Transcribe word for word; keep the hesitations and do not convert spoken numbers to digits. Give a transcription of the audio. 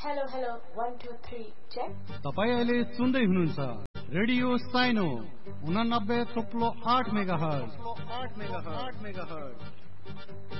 Hello hello one two three check. तपाईं अहिले सुन्दै हुनुहुन्छ रेडियो साइनो उनानब्बे थोप्लो आठ मेगाहर्ज